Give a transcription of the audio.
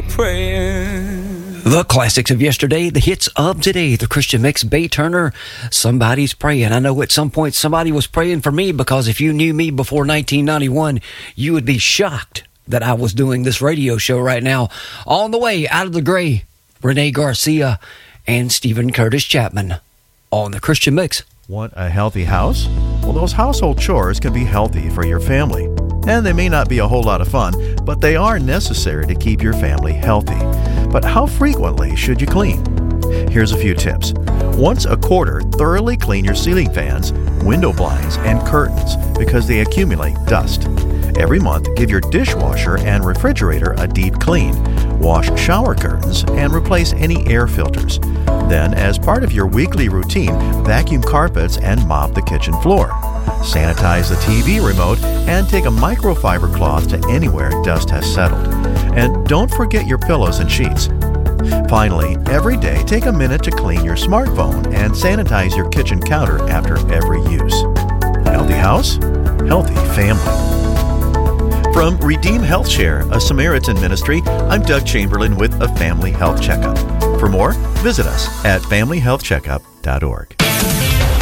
praying. The classics of yesterday, the hits of today, the Christian Mix, Bay Turner, Somebody's Praying. I know at some point somebody was praying for me, because if you knew me before 1991, you would be shocked that I was doing this radio show right now. On the way out of the gray, Renee Garcia and Stephen Curtis Chapman on the Christian Mix. Want a healthy house? Well, those household chores can be healthy for your family. And they may not be a whole lot of fun, but they are necessary to keep your family healthy. But how frequently should you clean? Here's a few tips. Once a quarter, thoroughly clean your ceiling fans, window blinds, and curtains because they accumulate dust. Every month, give your dishwasher and refrigerator a deep clean. Wash shower curtains and replace any air filters. Then, as part of your weekly routine, vacuum carpets and mop the kitchen floor. Sanitize the TV remote and take a microfiber cloth to anywhere dust has settled. And don't forget your pillows and sheets. Finally, every day take a minute to clean your smartphone and sanitize your kitchen counter after every use. Healthy house, healthy family. From Redeem Health Share, a Samaritan ministry, I'm Doug Chamberlain with a Family Health Checkup. For more, visit us at familyhealthcheckup.org.